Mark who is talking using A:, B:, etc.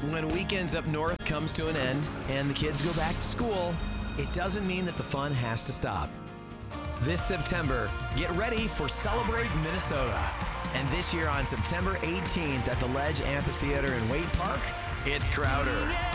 A: When weekends up north comes to an end and the kids go back to school, it doesn't mean that the fun has to stop. This September, get ready for Celebrate Minnesota. And this year on September 18th at the Ledge Amphitheater in Waite Park, it's Crowder.